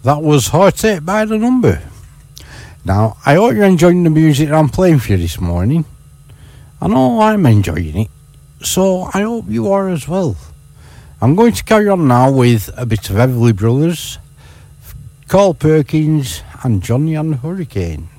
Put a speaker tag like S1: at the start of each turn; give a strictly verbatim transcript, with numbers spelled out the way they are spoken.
S1: That was Heartache by The Number. Now, I hope you're enjoying the music I'm playing for you this morning. I know I'm enjoying it, so I hope you are as well. I'm going to carry on now with a bit of Everly Brothers, Carl Perkins and Johnny and the Hurricane.